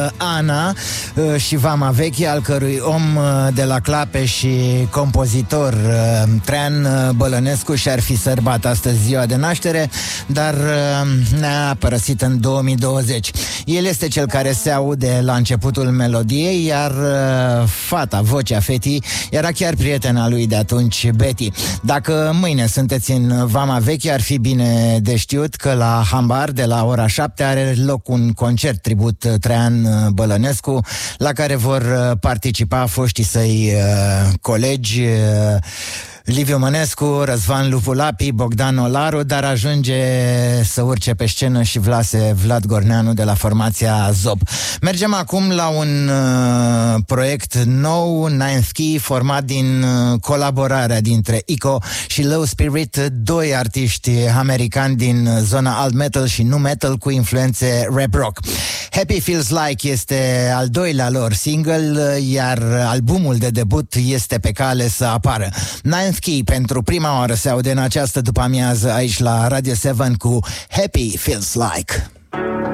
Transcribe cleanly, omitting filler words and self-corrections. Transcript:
Ana și Vama Veche, al cărui om de la clape și compozitor Traian Bălănescu și-ar fi sărbat astăzi ziua de naștere, dar ne-a părăsit în 2020. El este cel care se aude la începutul melodiei, iar fata, vocea fetii, era chiar prietena lui de atunci, Betty. Dacă mâine sunteți în Vama Veche, ar fi bine de știut că la Hambar, de la ora 7, are loc un concert tribut Traian Bălănescu, la care vor participa foștii săi colegi Liviu Mănescu, Răzvan Lupulapi, Bogdan Olaru, dar ajunge să urce pe scenă și Vlad Gorneanu de la formația Zob. Mergem acum la un proiect nou, Ninth Key, format din colaborarea dintre Ico și Low Spirit, doi artiști americani din zona alt metal și nu metal cu influențe rap rock. Happy Feels Like este al doilea lor single, iar albumul de debut este pe cale să apară. Ninth Key pentru prima oară se aude în această după-amiază aici la Radio 7 cu Happy Feels Like.